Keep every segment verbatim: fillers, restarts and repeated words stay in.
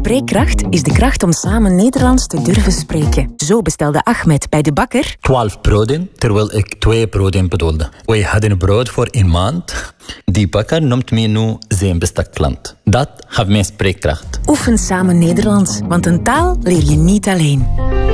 Spreekkracht is de kracht om samen Nederlands te durven spreken. Zo bestelde Ahmed bij de bakker twaalf broden, terwijl ik twee broden bedoelde. Wij hadden brood voor een maand. Die bakker noemt me nu zijn beste klant. Dat gaf mij spreekkracht. Oefen samen Nederlands, want een taal leer je niet alleen.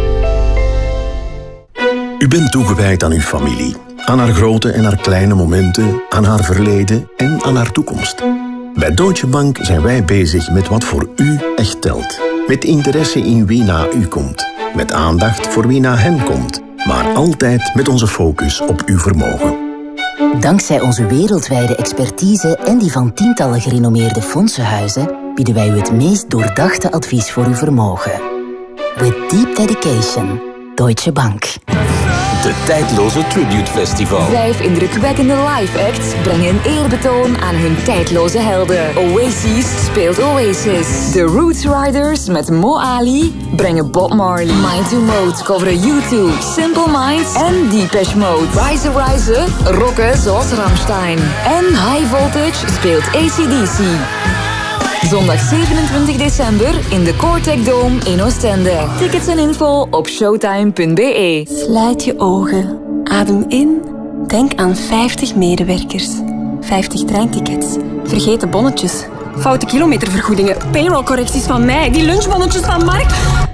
U bent toegewijd aan uw familie. Aan haar grote en haar kleine momenten, aan haar verleden en aan haar toekomst. Bij Deutsche Bank zijn wij bezig met wat voor u echt telt. Met interesse in wie na u komt. Met aandacht voor wie na hen komt. Maar altijd met onze focus op uw vermogen. Dankzij onze wereldwijde expertise en die van tientallen gerenommeerde fondsenhuizen bieden wij u het meest doordachte advies voor uw vermogen. With deep dedication. Deutsche Bank. De tijdloze Tribute Festival. Vijf indrukwekkende live acts brengen een eerbetoon aan hun tijdloze helden. Oasis speelt Oasis. The Roots Riders met Mo Ali brengen Bob Marley. Mind to Mode coveren U twee, Simple Minds en Depeche Mode. Rise Rise rocken zoals Rammstein. En High Voltage speelt A C D C. Zondag zevenentwintig december in de Cortec Dome in Oostende. Tickets en info op showtime punt b e. Sluit je ogen. Adem in. Denk aan vijftig medewerkers. vijftig treintickets. Vergeten bonnetjes. Foute kilometervergoedingen. Payrollcorrecties van mij. Die lunchbonnetjes van Mark.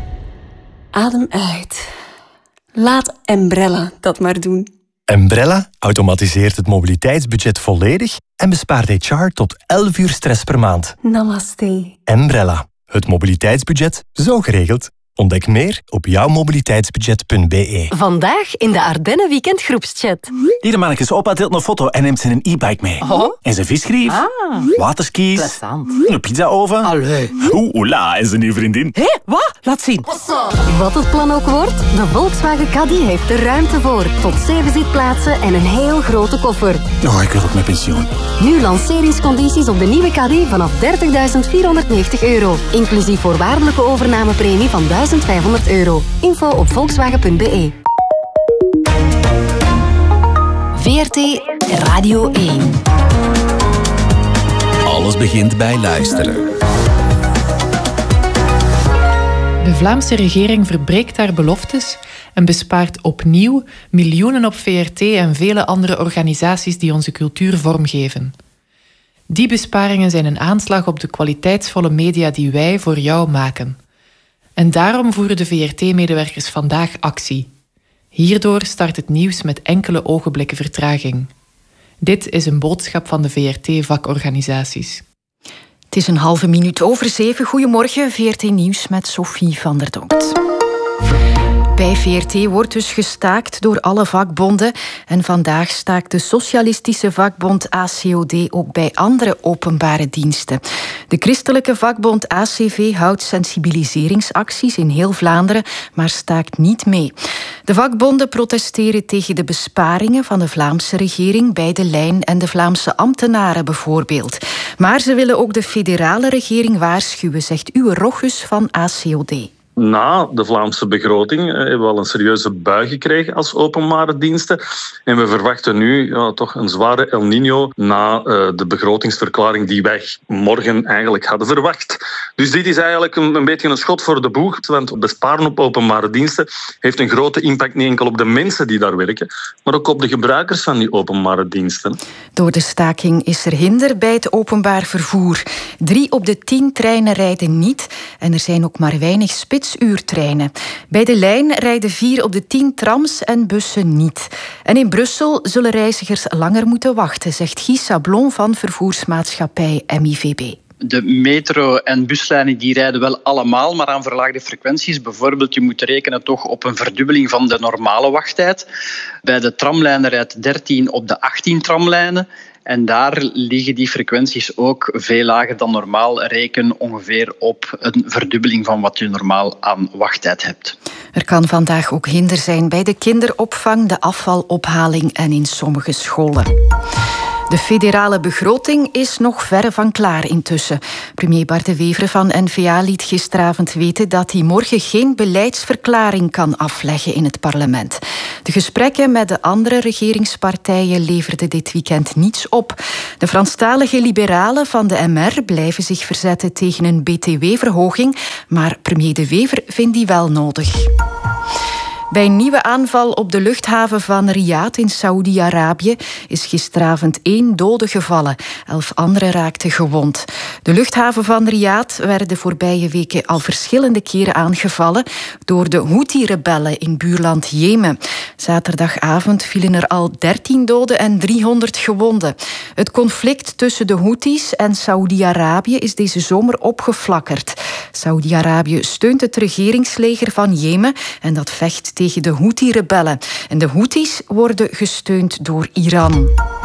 Adem uit. Laat Embrella dat maar doen. Embrella automatiseert het mobiliteitsbudget volledig en bespaart H R tot elf uur stress per maand. Namaste. Embrella, het mobiliteitsbudget zo geregeld. Ontdek meer op jouw mobiliteitsbudget punt b e. Vandaag in de Ardennen Weekend groepschat. Hier mannetjes, opa deelt een foto en neemt zijn e-bike mee. Oh. En zijn visgrief, ah. waterskis, Plezant. een pizzaoven. Allee. Oeh, oela, en zijn nieuwe vriendin. Hé, hey, wat? Laat zien. Wat het plan ook wordt, de Volkswagen Caddy heeft er ruimte voor. Tot zeven zitplaatsen en een heel grote koffer. Oh, ik wil ook met pensioen. Nu lanceringscondities op de nieuwe Caddy vanaf dertigduizend vierhonderdnegentig euro. Inclusief voorwaardelijke overnamepremie van duizend vijfhonderd euro. Info op volkswagen punt b e. V R T Radio één. Alles begint bij luisteren. De Vlaamse regering verbreekt haar beloftes en bespaart opnieuw miljoenen op V R T en vele andere organisaties die onze cultuur vormgeven. Die besparingen zijn een aanslag op de kwaliteitsvolle media die wij voor jou maken. En daarom voeren de V R T-medewerkers vandaag actie. Hierdoor start het nieuws met enkele ogenblikken vertraging. Dit is een boodschap van de V R T-vakorganisaties. Het is een halve minuut over zeven. Goedemorgen, V R T Nieuws met Sophie van der Donkt. Bij V R T wordt dus gestaakt door alle vakbonden. En vandaag staakt de socialistische vakbond A C O D ook bij andere openbare diensten. De christelijke vakbond A C V houdt sensibiliseringsacties in heel Vlaanderen, maar staakt niet mee. De vakbonden protesteren tegen de besparingen van de Vlaamse regering bij de lijn en de Vlaamse ambtenaren bijvoorbeeld. Maar ze willen ook de federale regering waarschuwen, zegt Uwe Rochus van A C O D. Na de Vlaamse begroting hebben we al een serieuze bui gekregen als openbare diensten. En we verwachten nu ja, toch een zware El Niño na uh, de begrotingsverklaring die wij morgen eigenlijk hadden verwacht. Dus dit is eigenlijk een, een beetje een schot voor de boeg. Want besparen op openbare diensten heeft een grote impact niet enkel op de mensen die daar werken, maar ook op de gebruikers van die openbare diensten. Door de staking is er hinder bij het openbaar vervoer. Drie op de tien treinen rijden niet en er zijn ook maar weinig spits uurtreinen. Bij de lijn rijden vier op de tien trams en bussen niet. En in Brussel zullen reizigers langer moeten wachten, zegt Guy Sablon van vervoersmaatschappij M I V B. De metro- en buslijnen die rijden wel allemaal, maar aan verlaagde frequenties. Bijvoorbeeld, je moet rekenen toch op een verdubbeling van de normale wachttijd. Bij de tramlijnen rijdt dertien op de achttien tramlijnen. En daar liggen die frequenties ook veel lager dan normaal. Reken ongeveer op een verdubbeling van wat je normaal aan wachttijd hebt. Er kan vandaag ook hinder zijn bij de kinderopvang, de afvalophaling en in sommige scholen. De federale begroting is nog verre van klaar intussen. Premier Bart De Wever van N V A liet gisteravond weten dat hij morgen geen beleidsverklaring kan afleggen in het parlement. De gesprekken met de andere regeringspartijen leverden dit weekend niets op. De Franstalige liberalen van de M R blijven zich verzetten tegen een B T W-verhoging, maar premier De Wever vindt die wel nodig. Bij een nieuwe aanval op de luchthaven van Riyadh in Saoedi-Arabië is gisteravond één dode gevallen. Elf anderen raakten gewond. De luchthaven van Riyadh werd de voorbije weken al verschillende keren aangevallen door de Houthi-rebellen in buurland Jemen. Zaterdagavond vielen er al dertien doden en driehonderd gewonden. Het conflict tussen de Houthis en Saoedi-Arabië is deze zomer opgeflakkerd. Saoedi-Arabië steunt het regeringsleger van Jemen en dat vecht tegen de Houthi-rebellen. En de Houthis worden gesteund door Iran.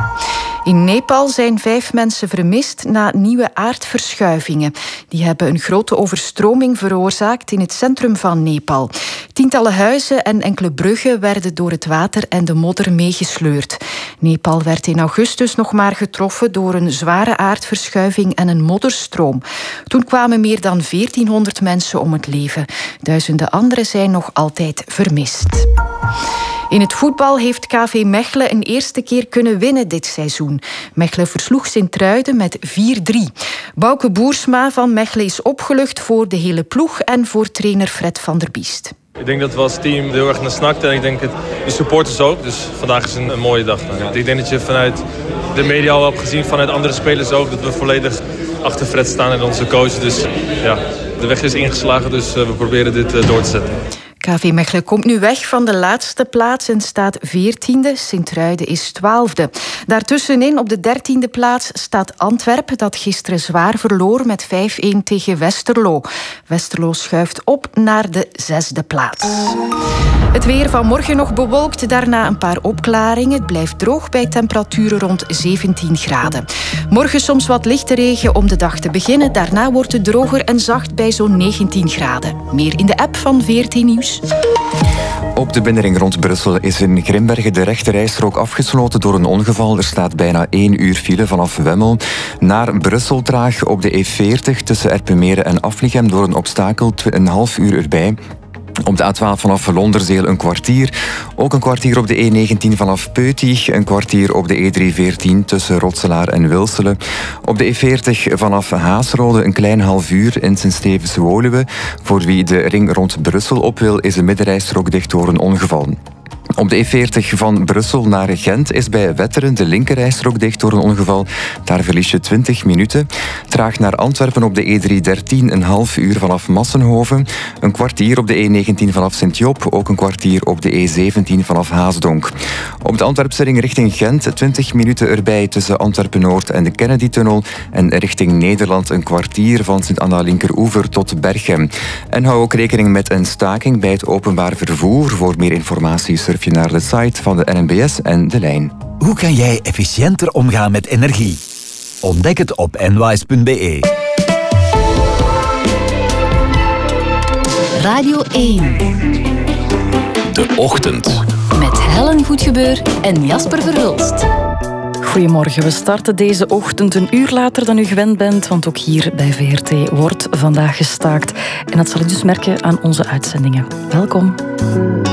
In Nepal zijn vijf mensen vermist na nieuwe aardverschuivingen. Die hebben een grote overstroming veroorzaakt in het centrum van Nepal. Tientallen huizen en enkele bruggen werden door het water en de modder meegesleurd. Nepal werd in augustus nog maar getroffen door een zware aardverschuiving en een modderstroom. Toen kwamen meer dan veertienhonderd mensen om het leven. Duizenden anderen zijn nog altijd vermist. In het voetbal heeft K V Mechelen een eerste keer kunnen winnen dit seizoen. Mechelen versloeg Sint-Truiden met vier drie. Bouke Boersma van Mechelen is opgelucht voor de hele ploeg en voor trainer Fred van der Biest. Ik denk dat we als team heel erg naar snakten en ik denk het, de supporters ook. Dus vandaag is een, een mooie dag. Ik denk dat je vanuit de media al hebt gezien, vanuit andere spelers ook, dat we volledig achter Fred staan en onze coach. Dus ja, de weg is ingeslagen, dus we proberen dit door te zetten. K V Mechelen komt nu weg van de laatste plaats en staat veertiende. Sint-Truiden is twaalfde. Daartussenin op de dertiende plaats staat Antwerpen, dat gisteren zwaar verloor met vijf een tegen Westerlo. Westerlo schuift op naar de zesde plaats. Het weer van morgen nog bewolkt, daarna een paar opklaringen. Het blijft droog bij temperaturen rond zeventien graden. Morgen soms wat lichte regen om de dag te beginnen. Daarna wordt het droger en zacht bij zo'n negentien graden. Meer in de app van veertien Nieuws. Op de binnenring rond Brussel is in Grimbergen de rechterrijstrook afgesloten door een ongeval. Er staat bijna één uur file vanaf Wemmel naar Brussel traag op de E veertig tussen Erpenmeren en Aflichem door een obstakel, een half uur erbij. Op de A twaalf vanaf Londerzeel een kwartier. Ook een kwartier op de E negentien vanaf Peutig. Een kwartier op de E driehonderdveertien tussen Rotselaar en Wilselen. Op de E veertig vanaf Haasrode een klein half uur in Sint-Stevens-Woluwe. Voor wie de ring rond Brussel op wil, is de middenrijstrook dicht door een ongeval. Op de E veertig van Brussel naar Gent is bij Wetteren de linkerrijstrook dicht door een ongeval. Daar verlies je twintig minuten. Traag naar Antwerpen op de E driehonderddertien een half uur vanaf Massenhoven. Een kwartier op de E negentien vanaf Sint-Job. Ook een kwartier op de E zeventien vanaf Haasdonk. Op de Antwerpse ring richting Gent twintig minuten erbij tussen Antwerpen-Noord en de Kennedy-tunnel. En richting Nederland een kwartier van Sint-Anna Linkeroever tot Berchem. En hou ook rekening met een staking bij het openbaar vervoer. Voor meer informatie surf je naar de site van de N M B S en De Lijn. Hoe kan jij efficiënter omgaan met energie? Ontdek het op nwise punt be. Radio één. De Ochtend. Met Helen Goedgebeur en Jasper Verhulst. Goedemorgen, we starten deze ochtend een uur later dan u gewend bent, want ook hier bij V R T wordt vandaag gestaakt. En dat zal u dus merken aan onze uitzendingen. Welkom.